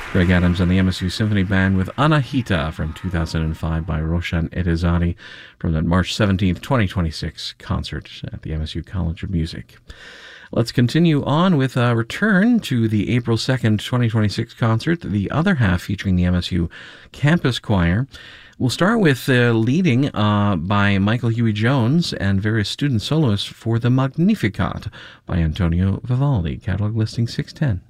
Greg Adams and the MSU Symphony Band with Anahita from 2005 by Roshan Edezadi from the March 17th, 2026 concert at the MSU College of Music. Let's continue on with a return to the April 2nd, 2026 concert, the other half featuring the MSU Campus Choir. We'll start with leading by Michael Huey Jones and various student soloists for the Magnificat by Antonio Vivaldi, catalog listing 610.